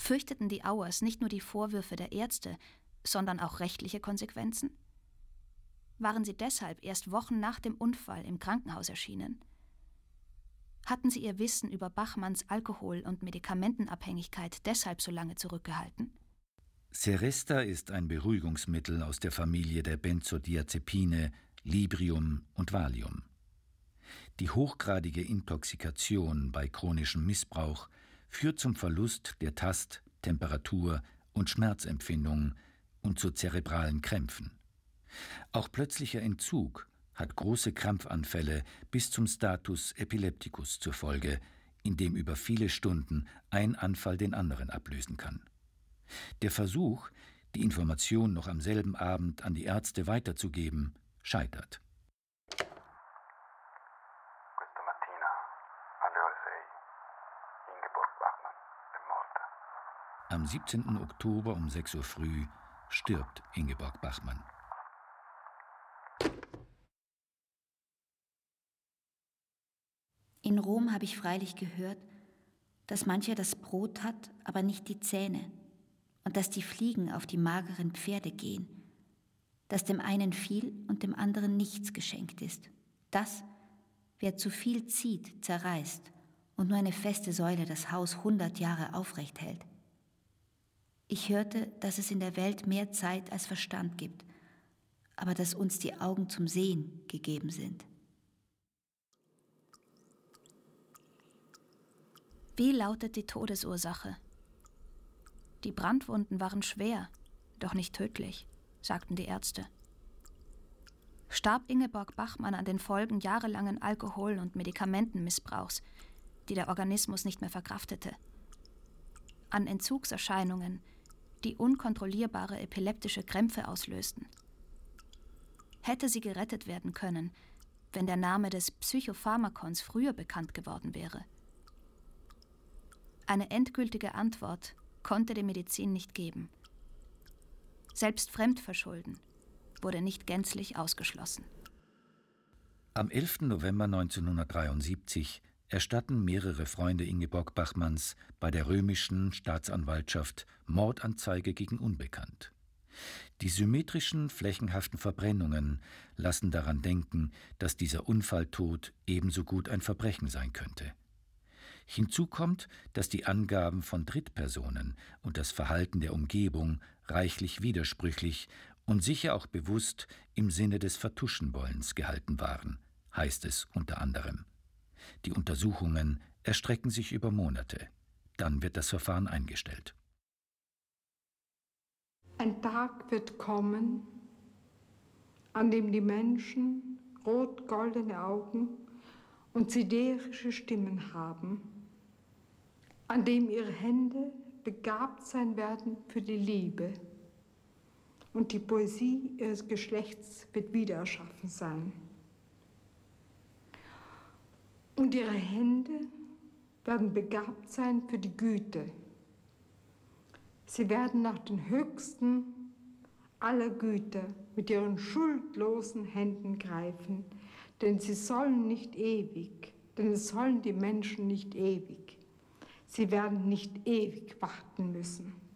Fürchteten die Auers nicht nur die Vorwürfe der Ärzte, sondern auch rechtliche Konsequenzen? Waren sie deshalb erst Wochen nach dem Unfall im Krankenhaus erschienen? Hatten sie ihr Wissen über Bachmanns Alkohol- und Medikamentenabhängigkeit deshalb so lange zurückgehalten? Seresta ist ein Beruhigungsmittel aus der Familie der Benzodiazepine, Librium und Valium. Die hochgradige Intoxikation bei chronischem Missbrauch führt zum Verlust der Tast-, Temperatur- und Schmerzempfindung und zu zerebralen Krämpfen. Auch plötzlicher Entzug hat große Krampfanfälle bis zum Status epilepticus zur Folge, in dem über viele Stunden ein Anfall den anderen ablösen kann. Der Versuch, die Information noch am selben Abend an die Ärzte weiterzugeben, scheitert. Am 17. Oktober um 6 Uhr früh stirbt Ingeborg Bachmann. In Rom habe ich freilich gehört, dass mancher das Brot hat, aber nicht die Zähne, und dass die Fliegen auf die mageren Pferde gehen, dass dem einen viel und dem anderen nichts geschenkt ist, dass, wer zu viel zieht, zerreißt und nur eine feste Säule das Haus 100 Jahre aufrecht hält. Ich hörte, dass es in der Welt mehr Zeit als Verstand gibt, aber dass uns die Augen zum Sehen gegeben sind. Wie lautet die Todesursache? Die Brandwunden waren schwer, doch nicht tödlich, sagten die Ärzte. Starb Ingeborg Bachmann an den Folgen jahrelangen Alkohol- und Medikamentenmissbrauchs, die der Organismus nicht mehr verkraftete? An Entzugserscheinungen, die unkontrollierbare epileptische Krämpfe auslösten? Hätte sie gerettet werden können, wenn der Name des Psychopharmakons früher bekannt geworden wäre? Eine endgültige Antwort konnte die Medizin nicht geben. Selbst Fremdverschulden wurde nicht gänzlich ausgeschlossen. Am 11. November 1973 erstatten mehrere Freunde Ingeborg Bachmanns bei der römischen Staatsanwaltschaft Mordanzeige gegen Unbekannt. Die symmetrischen, flächenhaften Verbrennungen lassen daran denken, dass dieser Unfalltod ebenso gut ein Verbrechen sein könnte. Hinzu kommt, dass die Angaben von Drittpersonen und das Verhalten der Umgebung reichlich widersprüchlich und sicher auch bewusst im Sinne des Vertuschenwollens gehalten waren, heißt es unter anderem. Die Untersuchungen erstrecken sich über Monate. Dann wird das Verfahren eingestellt. Ein Tag wird kommen, an dem die Menschen rot-goldene Augen und siderische Stimmen haben, an dem ihre Hände begabt sein werden für die Liebe und die Poesie ihres Geschlechts wird wieder erschaffen sein. Und ihre Hände werden begabt sein für die Güte. Sie werden nach den höchsten aller Güter mit ihren schuldlosen Händen greifen, denn sie sollen nicht ewig, denn es sollen die Menschen nicht ewig. Sie werden nicht ewig warten müssen.